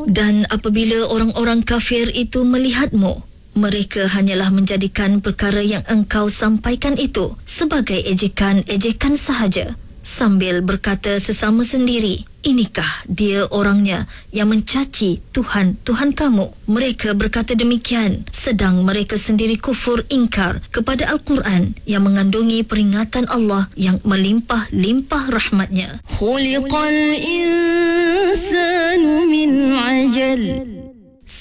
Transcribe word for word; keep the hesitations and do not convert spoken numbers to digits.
Dan apabila orang-orang kafir itu melihatmu, mereka hanyalah menjadikan perkara yang engkau sampaikan itu sebagai ejekan-ejekan sahaja, sambil berkata sesama sendiri, inikah dia orangnya yang mencaci Tuhan-Tuhan kamu. Mereka berkata demikian sedang mereka sendiri kufur ingkar kepada Al-Quran yang mengandungi peringatan Allah yang melimpah-limpah rahmatnya. Khuliqal insanu min ajal